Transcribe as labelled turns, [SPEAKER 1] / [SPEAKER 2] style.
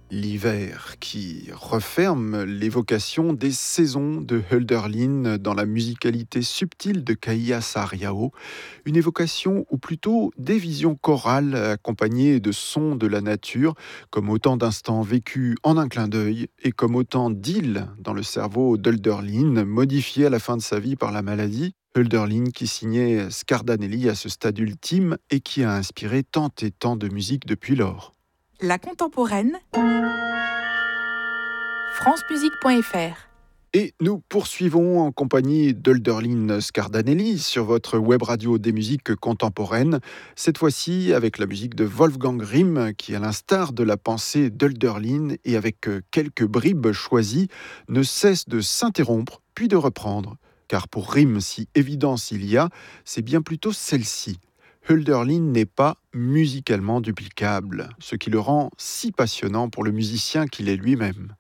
[SPEAKER 1] L'hiver qui referme l'évocation des saisons de Hölderlin dans la musicalité subtile de Kaia Saariaho, une évocation ou plutôt des visions chorales accompagnées de sons de la nature, comme autant d'instants vécus en un clin d'œil et comme autant d'îles dans le cerveau d'Hölderlin, modifié à la fin de sa vie par la maladie. Hölderlin qui signait Scardanelli à ce stade ultime et qui a inspiré tant et tant de musique depuis lors.
[SPEAKER 2] La contemporaine, francemusique.fr.
[SPEAKER 1] Et nous poursuivons en compagnie d'Hölderlin Scardanelli sur votre web radio des musiques contemporaines, cette fois-ci avec la musique de Wolfgang Rihm qui, à l'instar de la pensée d'Hölderlin et avec quelques bribes choisies, ne cesse de s'interrompre puis de reprendre. Car pour Rihm, si évidence il y a, c'est bien plutôt celle-ci. Hölderlin n'est pas musicalement duplicable, ce qui le rend si passionnant pour le musicien qu'il est lui-même.